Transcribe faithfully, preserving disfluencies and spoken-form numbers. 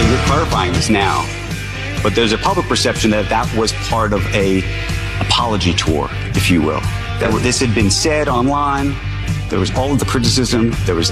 and you're clarifying this now, but there's a public perception that that was part of a apology tour, if you will. That this had been said online. There was all of the criticism. There was